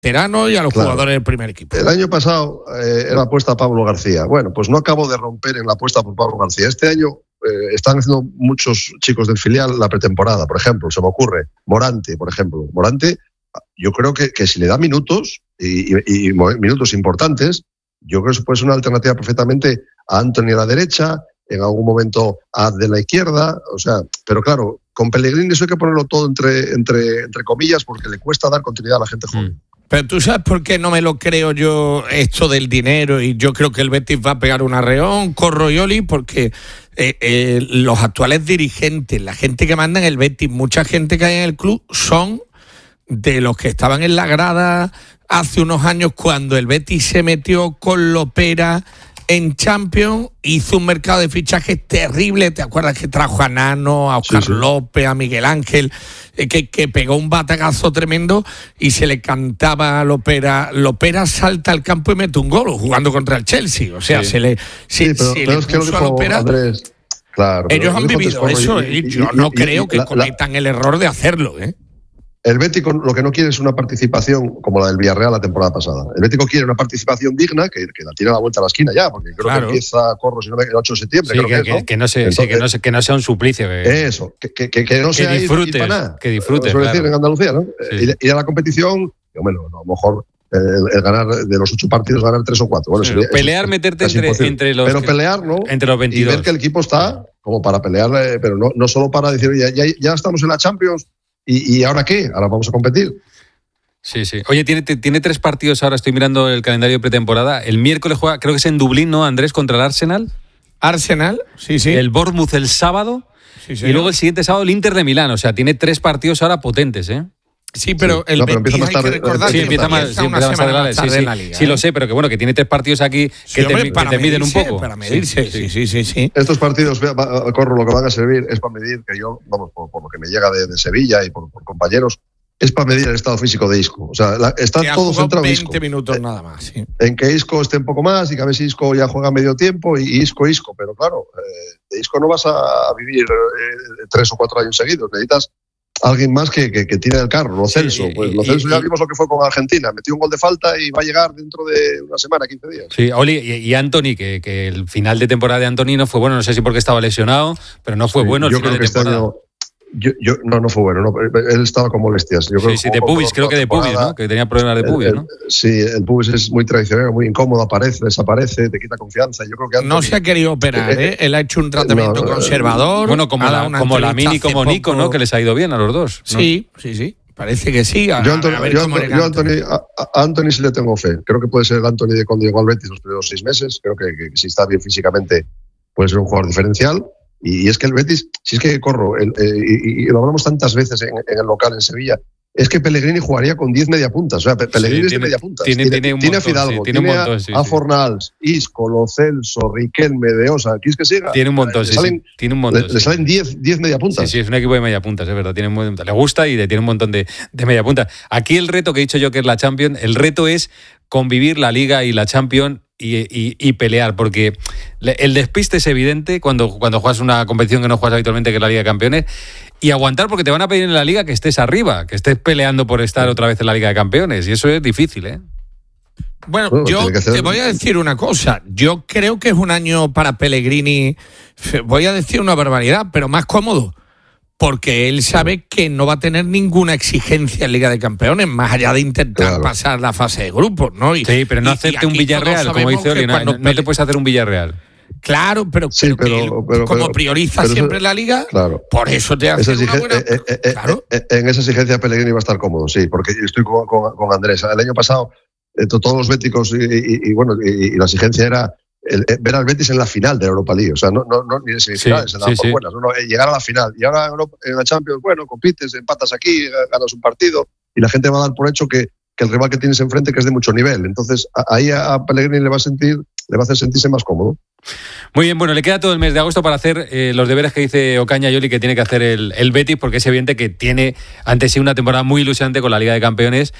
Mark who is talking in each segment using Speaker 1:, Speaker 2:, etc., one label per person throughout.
Speaker 1: veteranos y a los jugadores del primer equipo.
Speaker 2: El año pasado era apuesta a Pablo García. Bueno, pues no acabo de romper en la apuesta por Pablo García. Este año están haciendo muchos chicos del filial la pretemporada. Por ejemplo, se me ocurre Morante, por ejemplo. Morante, yo creo que si le da minutos y minutos importantes, yo creo que puede ser una alternativa perfectamente a Antony a la derecha, en algún momento a de la izquierda, o sea, pero claro, con Pellegrini eso hay que ponerlo todo entre comillas porque le cuesta dar continuidad a la gente joven.
Speaker 1: Pero tú sabes por qué no me lo creo yo esto del dinero y yo creo que el Betis va a pegar un arreón, Corro y Oli, porque los actuales dirigentes, la gente que manda en el Betis, mucha gente que hay en el club son de los que estaban en la grada hace unos años cuando el Betis se metió con Lopera en Champions, hizo un mercado de fichajes terrible. ¿Te acuerdas que trajo a Nano, a Oscar López, a Miguel Ángel, que pegó un batacazo tremendo y se le cantaba a Lopera? Lopera salta al campo y mete un gol jugando contra el Chelsea. O sea, pero es que puso a Lopera. Andrés, claro, ellos han vivido eso y yo no creo que cometan el error de hacerlo, ¿eh?
Speaker 2: El Bético lo que no quiere es una participación como la del Villarreal la temporada pasada. El Bético quiere una participación digna que la tire a la vuelta a la esquina ya, porque creo que empieza Corro, si no me el 8 de septiembre.
Speaker 3: Sí,
Speaker 2: creo
Speaker 3: que no sea un suplicio.
Speaker 2: Eso, que no sea
Speaker 3: disfrutes,
Speaker 2: ir para nada.
Speaker 3: Que disfrutes,
Speaker 2: claro. Decir en Andalucía, ¿no? Sí. Ir a la competición, bueno, a lo mejor el ganar de los 8 partidos, ganar 3 o 4. Bueno,
Speaker 3: sí, pelear, meterte entre los...
Speaker 2: Pero pelear, ¿no?
Speaker 3: Entre los 22.
Speaker 2: Y ver que el equipo está como para pelear, pero no solo para decir, ya estamos en la Champions. ¿Y ahora qué? Ahora vamos a competir.
Speaker 3: Sí. Oye, tiene 3 partidos ahora, estoy mirando el calendario de pretemporada. El miércoles juega, creo que es en Dublín, ¿no, Andrés? Contra el Arsenal.
Speaker 1: Arsenal, sí.
Speaker 3: El Bournemouth el sábado. Sí, y luego el siguiente sábado el Inter de Milán. O sea, tiene 3 partidos ahora potentes, ¿eh?
Speaker 1: Sí, pero el Betis hay que recordar que empieza más tarde en la Liga.
Speaker 3: Sí, lo sé, pero que tiene 3 partidos aquí que te miden un poco.
Speaker 1: Para medirse, sí.
Speaker 2: Estos partidos, Corro, lo que van a servir es para medir, que yo, vamos, por lo que me llega de Sevilla y por compañeros, es para medir el estado físico de Isco. O sea, está todo centrado en Isco.
Speaker 1: 20 minutos nada más, sí.
Speaker 2: En que Isco esté un poco más y que a ver si Isco ya juega medio tiempo y Isco. Pero claro, de Isco no vas a vivir 3 o 4 años seguidos. Necesitas alguien más que tire del carro. Lo Celso. Lo Celso ya vimos lo que fue con Argentina. Metió un gol de falta y va a llegar dentro de una semana, 15 días.
Speaker 3: Sí, Oli, y Antony, que el final de temporada de Antony no fue bueno. No sé si porque estaba lesionado, pero no fue bueno el final de temporada.
Speaker 2: No fue bueno. No, él estaba con molestias. Yo creo
Speaker 3: de pubis, creo que de pubis, ¿no? Que tenía problemas de pubis, ¿no?
Speaker 2: Sí, el pubis es muy traicionero, muy incómodo, aparece, desaparece, te quita confianza. Yo creo que Antony,
Speaker 1: no se ha querido operar, ¿eh? Él ha hecho un tratamiento conservador.
Speaker 3: Bueno, como Lamine y como Nico, ¿no? Que les ha ido bien a los dos, ¿no?
Speaker 1: Sí. Parece que sí.
Speaker 2: Yo a Antony sí le tengo fe. Creo que puede ser el Antony de cuando llegó al Betis los primeros 6 meses. Creo que si está bien físicamente puede ser un jugador diferencial. Y es que el Betis, si es que Corro, y lo hablamos tantas veces en el local en Sevilla, es que Pellegrini jugaría con 10 mediapuntas. O sea, Pellegrini es de mediapuntas. Tiene a Fidalgo, tiene a Fornals, Isco, Lo Celso, Riquelme, De Osa. ¿Quieres que siga?
Speaker 3: Tiene un montón,
Speaker 2: tiene un montón. Le salen 10 mediapuntas.
Speaker 3: Sí, es un equipo de mediapuntas, es verdad. Le gusta y tiene un montón de mediapuntas. Aquí el reto que he dicho yo que es la Champions, el reto es convivir la Liga y la Champions y pelear, porque el despiste es evidente cuando juegas una competición que no juegas habitualmente, que es la Liga de Campeones, y aguantar porque te van a pedir en la Liga que estés arriba, que estés peleando por estar otra vez en la Liga de Campeones, y eso es difícil, ¿eh?
Speaker 1: Bueno, yo te voy a decir una cosa. Yo creo que es un año para Pellegrini, voy a decir una barbaridad, pero más cómodo, porque él sabe que no va a tener ninguna exigencia en Liga de Campeones, más allá de intentar pasar la fase de grupos, ¿no?
Speaker 3: Sí, pero no hacerte un Villarreal, como dice Oli, no te puedes hacer un Villarreal.
Speaker 1: Claro, pero como prioriza siempre la Liga, por eso te hace una buena...
Speaker 2: En esa exigencia Pellegrini va a estar cómodo, sí, porque estoy con Andrés. El año pasado, todos los béticos y la exigencia era ver al Betis en la final de la Europa League, o sea, no ni en semifinales, por buenas, llegar a la final. Y ahora en la Champions, compites, empatas aquí, ganas un partido, y la gente va a dar por hecho que el rival que tienes enfrente que es de mucho nivel. Entonces, ahí a Pellegrini le va a hacer sentirse más cómodo.
Speaker 3: Muy bien, bueno, le queda todo el mes de agosto para hacer los deberes que dice Ocaña y Oli que tiene que hacer el Betis, porque es evidente que tiene ante sí una temporada muy ilusionante con la Liga de Campeones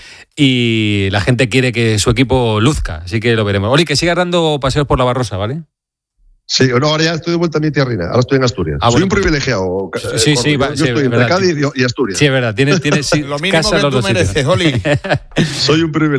Speaker 3: y la gente quiere que su equipo luzca, así que lo veremos. Oli, que sigas dando paseos por la Barrosa, ¿vale?
Speaker 2: Sí, ahora ya estoy de vuelta a mi tierrina, ahora estoy en Asturias. Soy un privilegiado.
Speaker 3: Yo
Speaker 2: estoy entre Cádiz y Asturias.
Speaker 3: Sí, es verdad, tienes
Speaker 1: lo mínimo casa que tú mereces, Oli.
Speaker 2: Soy un privilegiado.